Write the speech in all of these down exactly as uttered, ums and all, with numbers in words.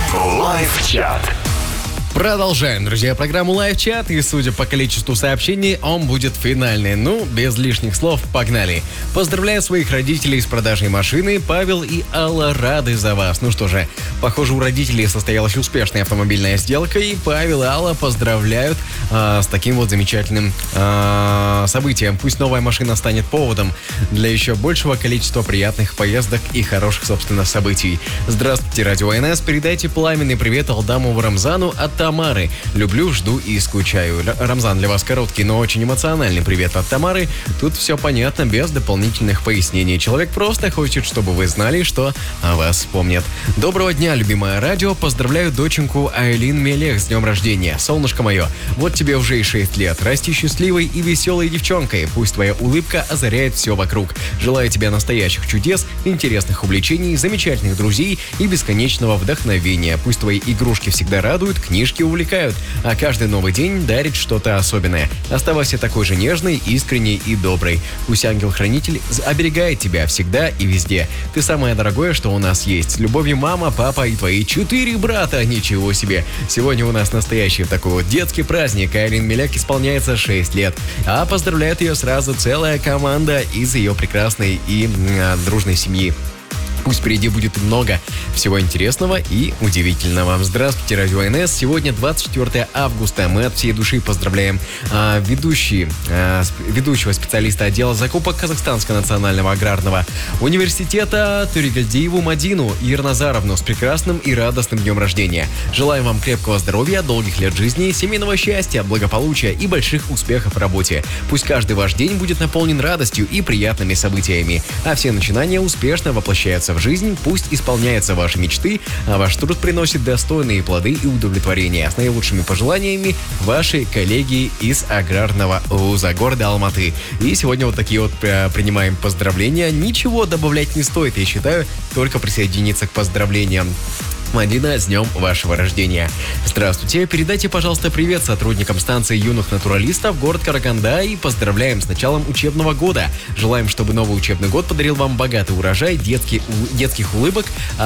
Лайв-чат. Продолжаем, друзья, программу Лайв-чат, и судя по количеству сообщений, он будет финальный. Ну, без лишних слов, погнали. Поздравляю своих родителей с продажей машины. Павел и Алла рады за вас. Ну что же, похоже, у родителей состоялась успешная автомобильная сделка, и Павел и Алла поздравляют а, с таким вот замечательным а, событием. Пусть новая машина станет поводом для еще большего количества приятных поездок и хороших, собственно, событий. Здравствуйте, Радио эн эс. Передайте пламенный привет Алдамову Рамзану от Тамары. Люблю, жду и скучаю. Рамзан, для вас короткий, но очень эмоциональный привет от Тамары. Тут все понятно, без дополнительных пояснений. Человек просто хочет, чтобы вы знали, что о вас помнят. Доброго дня, любимое радио. Поздравляю доченьку Айлин Мелех с днем рождения. Солнышко мое, вот тебе уже и шесть лет. Расти счастливой и веселой девчонкой. Пусть твоя улыбка озаряет все вокруг. Желаю тебе настоящих чудес, интересных увлечений, замечательных друзей и бесконечного вдохновения. Пусть твои игрушки всегда радуют, книжки увлекают, а каждый новый день дарит что-то особенное. Оставайся такой же нежной, искренней и доброй. Пусть ангел-хранитель оберегает тебя всегда и везде. Ты самое дорогое, что у нас есть. С любовью, мама, папа и твои четыре брата. Ничего себе. Сегодня у нас настоящий такой вот детский праздник. Айлин Меляк исполняется шесть лет. А поздравляет ее сразу целая команда из ее прекрасной и а, дружной семьи. Пусть впереди будет много всего интересного и удивительного. Здравствуйте, Радио эн эс. Сегодня двадцать четвёртое августа. Мы от всей души поздравляем а, ведущий, а, ведущего специалиста отдела закупок Казахстанского национального аграрного университета Туригальдиеву Мадину Ерназаровну с прекрасным и радостным днем рождения. Желаем вам крепкого здоровья, долгих лет жизни, семейного счастья, благополучия и больших успехов в работе. Пусть каждый ваш день будет наполнен радостью и приятными событиями, а все начинания успешно воплощаются в жизнь. Пусть исполняются ваши мечты, а ваш труд приносит достойные плоды и удовлетворение. С наилучшими пожеланиями ваши коллеги из аграрного вуза города Алматы. И сегодня вот такие вот принимаем поздравления. Ничего добавлять не стоит, я считаю, только присоединиться к поздравлениям. Мадина, с днем вашего рождения. Здравствуйте. Передайте, пожалуйста, привет сотрудникам станции юных натуралистов город Караганда и поздравляем с началом учебного года. Желаем, чтобы новый учебный год подарил вам богатый урожай детских, детских улыбок,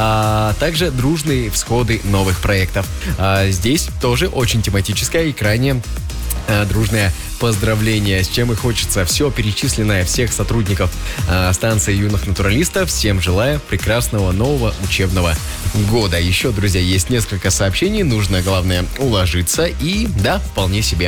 а также дружные всходы новых проектов. А здесь тоже очень тематическая и крайне а, дружная поздравления, с чем и хочется. Все перечисленное всех сотрудников э, станции юных натуралистов. Всем желаю прекрасного нового учебного года. Еще, друзья, есть несколько сообщений. Нужно, главное, уложиться. И, да, вполне себе.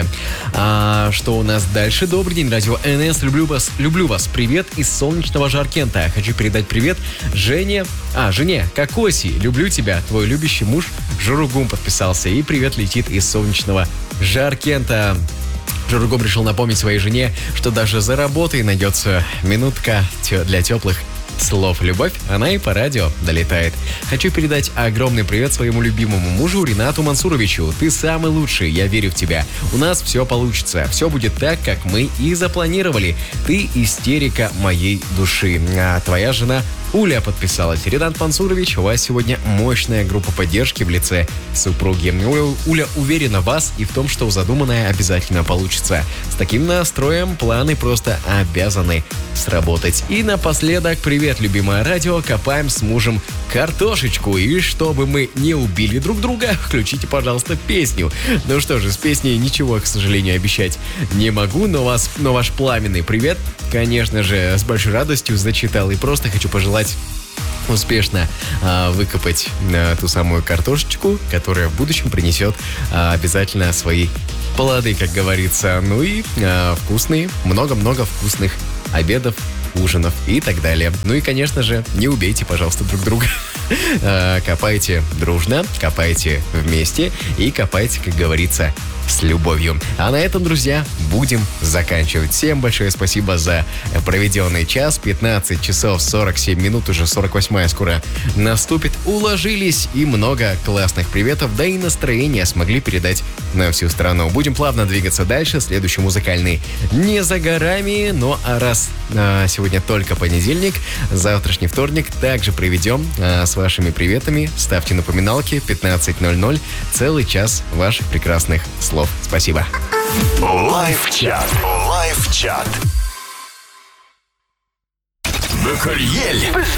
А, что у нас дальше? Добрый день, Радио эн эс. Люблю вас. Люблю вас. Привет из солнечного Жаркента. Хочу передать привет Жене. А, жене Кокоси. Люблю тебя. Твой любящий муж Журугум подписался. И привет летит из солнечного Жаркента. Журугум решил напомнить своей жене, что даже за работой найдется минутка для теплых слов. Любовь, она и по радио долетает. Хочу передать огромный привет своему любимому мужу Ринату Мансуровичу. Ты самый лучший, я верю в тебя. У нас все получится. Все будет так, как мы и запланировали. Ты истерика моей души. А твоя жена Уля подписалась. Ринат Мансурович, у вас сегодня мощная группа поддержки в лице супруги. Уля, Уля уверена в вас и в том, что задуманное обязательно получится. С таким настроем планы просто обязаны сработать. И напоследок, привет, любимое радио. Копаем с мужем картошечку. И чтобы мы не убили друг друга, включите, пожалуйста, песню. Ну что же, с песней ничего, к сожалению, обещать не могу, но, вас, но ваш пламенный привет, конечно же, с большой радостью зачитал. И просто хочу пожелать успешно а, выкопать а, ту самую картошечку, которая в будущем принесет а, обязательно свои плоды, как говорится. Ну и а, вкусные, много-много вкусных обедов, ужинов и так далее. Ну и, конечно же, не убейте, пожалуйста, друг друга. Копайте дружно, копайте вместе и копайте, как говорится, с любовью. А на этом, друзья, будем заканчивать. Всем большое спасибо за проведенный час. пятнадцать часов сорок семь минут, уже сорок восьмая скоро наступит. Уложились, и много классных приветов, да и настроение смогли передать на всю страну. Будем плавно двигаться дальше. Следующий музыкальный не за горами. Ну а раз а, сегодня только понедельник, завтрашний вторник также проведем а, с вашими приветами. Ставьте напоминалки пятнадцать ноль ноль. Целый час ваших прекрасных слов. Спасибо. Лайв-чат. Лайв-чат. Бекальель.